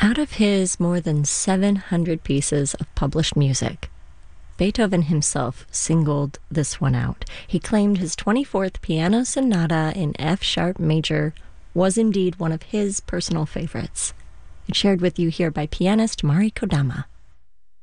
Out of his more than 700 pieces of published music, Beethoven himself singled this one out. He claimed his 24th Piano Sonata in F sharp major was indeed one of his personal favorites. It's shared with you here by pianist Mari Kodama.